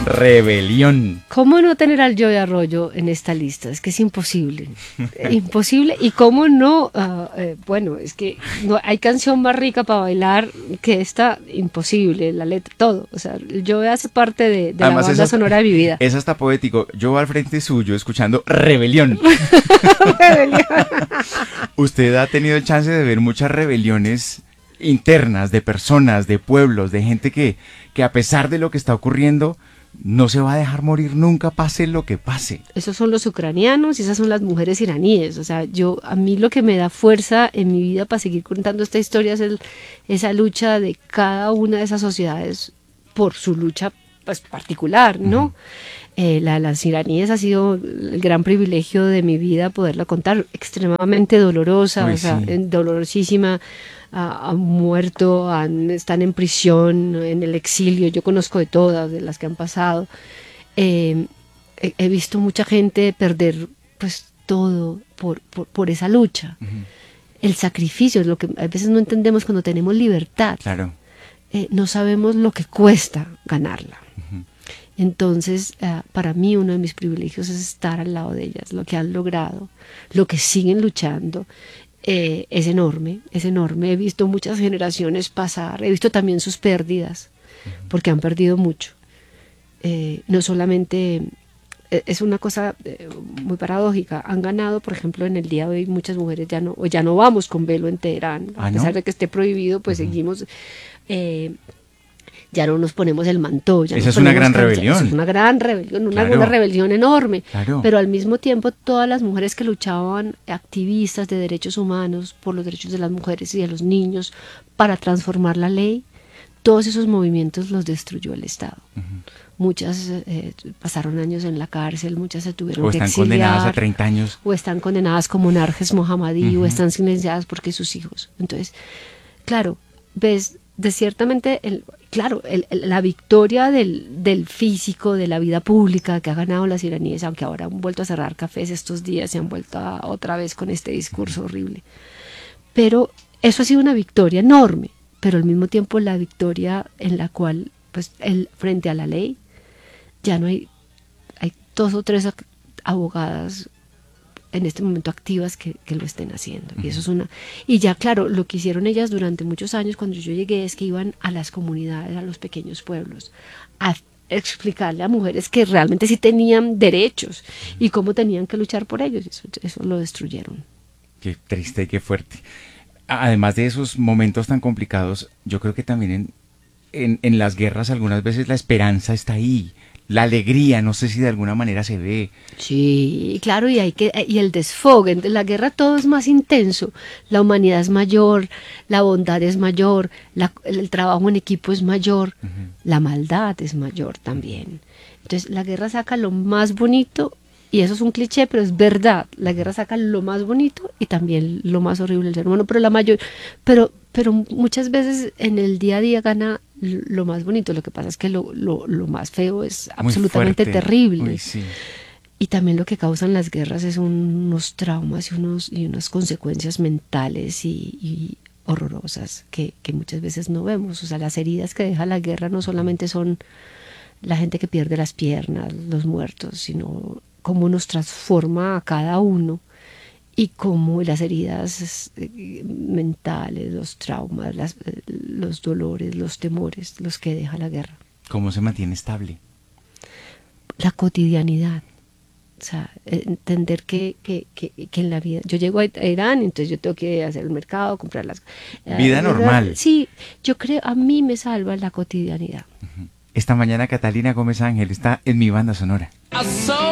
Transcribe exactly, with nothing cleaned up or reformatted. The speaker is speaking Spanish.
Rebelión. ¿Cómo no tener al Joey Arroyo en esta lista? Es que es imposible, imposible. Y cómo no, uh, eh, bueno, es que no hay canción más rica para bailar que esta, imposible, la letra, todo. O sea, el Joey hace parte de, de la banda esa, sonora de mi vida. Es hasta poético. Yo al frente suyo escuchando Rebelión. Rebelión. Usted ha tenido el chance de ver muchas rebeliones internas de personas, de pueblos, de gente que, que a pesar de lo que está ocurriendo, no se va a dejar morir nunca, pase lo que pase. Esos son los ucranianos y esas son las mujeres iraníes. O sea, yo, a mí lo que me da fuerza en mi vida para seguir contando esta historia es el, esa lucha de cada una de esas sociedades por su lucha, pues, particular, ¿no? Uh-huh. Eh, la de las iraníes ha sido el gran privilegio de mi vida poderla contar, extremadamente dolorosa, Uy, o sea, sí. dolorosísima. Uh, han muerto, han, están en prisión, en el exilio. Yo conozco de todas, de las que han pasado. Eh, he, he visto mucha gente perder pues todo por, por, por esa lucha. Uh-huh. El sacrificio es lo que a veces no entendemos cuando tenemos libertad. Claro. Eh, no sabemos lo que cuesta ganarla. Uh-huh. Entonces, uh, para mí uno de mis privilegios es estar al lado de ellas, lo que han logrado, lo que siguen luchando. Eh, es enorme, es enorme. He visto muchas generaciones pasar, he visto también sus pérdidas, uh-huh. porque han perdido mucho. Eh, no solamente, eh, es una cosa eh, muy paradójica, han ganado, por ejemplo, en el día de hoy muchas mujeres ya no, o ya no vamos con velo en Teherán, ¿Ah, a pesar no? de que esté prohibido, pues uh-huh. seguimos... Eh, ya no nos ponemos el manto. Ya Esa es una gran rebelión. Es una gran rebelión, una, claro. una rebelión enorme. Claro. Pero al mismo tiempo todas las mujeres que luchaban, activistas de derechos humanos, por los derechos de las mujeres y de los niños, para transformar la ley, todos esos movimientos los destruyó el Estado. Uh-huh. Muchas eh, pasaron años en la cárcel, muchas se tuvieron que exiliar. O están condenadas a treinta años. O están condenadas como monarjes mohamadí, uh-huh. o están silenciadas porque sus hijos. Entonces, claro, ves, de ciertamente... el Claro, el, el, la victoria del, del físico, de la vida pública que ha ganado las iraníes, aunque ahora han vuelto a cerrar cafés estos días, se han vuelto a, otra vez con este discurso horrible. Pero eso ha sido una victoria enorme, pero al mismo tiempo la victoria en la cual, pues, el, frente a la ley, ya no hay, hay dos o tres abogadas en este momento activas que, que lo estén haciendo. Uh-huh. Y eso es una, y ya claro, lo que hicieron ellas durante muchos años cuando yo llegué es que iban a las comunidades, a los pequeños pueblos, a explicarle a mujeres que realmente sí tenían derechos y cómo tenían que luchar por ellos. Eso, eso lo destruyeron. Qué triste y qué fuerte. Además de esos momentos tan complicados, yo creo que también en, en, en las guerras algunas veces la esperanza está ahí. La alegría, no sé si de alguna manera se ve. Sí, claro, y hay que y el desfogue. En la guerra todo es más intenso. La humanidad es mayor, la bondad es mayor, la, el trabajo en equipo es mayor, uh-huh. la maldad es mayor también. Entonces la guerra saca lo más bonito, y eso es un cliché, pero es verdad. La guerra saca lo más bonito y también lo más horrible del ser humano, pero la mayor, pero, pero muchas veces en el día a día gana lo más bonito. Lo que pasa es que lo, lo, lo más feo es absolutamente terrible. Uy, sí. Y también lo que causan las guerras es unos traumas y, unos, y unas consecuencias mentales y, y horrorosas que, que muchas veces no vemos. O sea, las heridas que deja la guerra no solamente son la gente que pierde las piernas, los muertos, sino cómo nos transforma a cada uno y cómo las heridas eh, mentales, los traumas, las, los dolores, los temores, los que deja la guerra. ¿Cómo se mantiene estable? La cotidianidad. O sea, entender que, que, que, que en la vida... Yo llego a Irán, entonces yo tengo que hacer el mercado, comprar las... Vida uh, normal. Sí, yo creo, a mí me salva la cotidianidad. Esta mañana Catalina Gómez Ángel está en mi banda sonora.